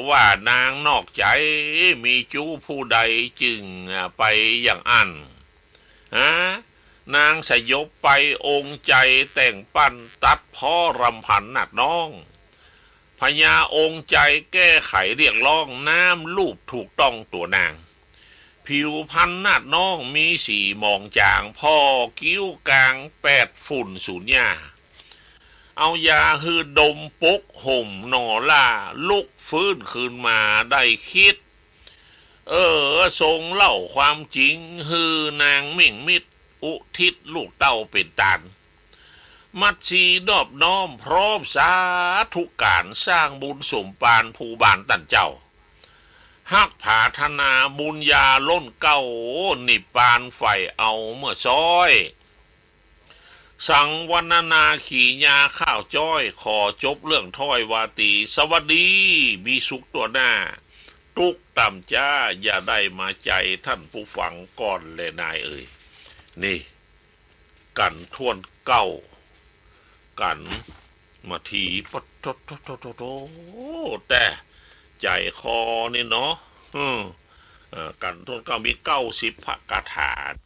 ว่านางนอกใจมีจู้ผู้ใดจึงไปอย่างอันฮะนางสยบไปองค์ใจแต่งปั้นตัดพ่อรำพันนัดน้องพญาองค์ใจแก้ไขเรียกร้องน้ำลูบถูกต้องตัวนางผิวพันนาดน้องมีสีมองจางพ่อกิ้วกลางแปดฝุ่นสูญญาเอายาฮือดมปกห่มนอล่าลุกฟื้นคืนมาได้คิดทรงเล่าความจริงฮือนางมิ่งมิตรอุทิศลูกเต้าเป็นตานมัดชีดอบน้อมพร้อมสาธุการสร้างบุญสมปานภูบานตันเจ้าฮักผาธนาบุญญาล้นเก้านิปานไฟเอาเมื่อซ้อยสังวรรณนาขี่ยาข้าวจ้อยขอจบเรื่องถ้อยวาตีสวัสดีมีสุขตัวหน้าตุกต่ำจ้าอย่าได้มาใจท่านผู้ฟังก่อนเลยนายนี่กันทวนเก้ากันมาทีปะโตแต่ใจคอนี่เนาะกันทวนเก้ามี90 พระคาถา